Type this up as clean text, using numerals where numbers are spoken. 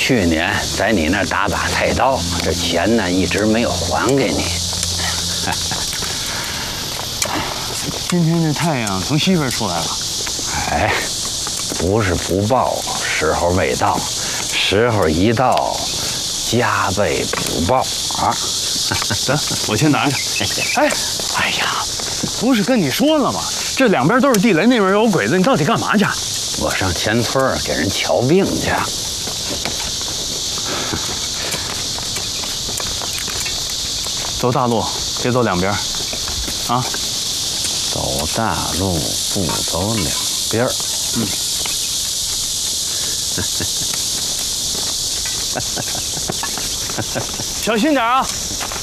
去年在你那儿打菜刀，这钱呢一直没有还给你。 今天这太阳从西边出来了。 哎，不是不报，时候未到，时候一到，加倍补报啊！ 得，我去拿着。哎呀，不是跟你说了吗？这两边都是地雷，那边有鬼子，你到底干嘛去？ 我上前村给人瞧病去。 走大路，别走两边，啊！ 走大路不走两边儿。 小心点啊！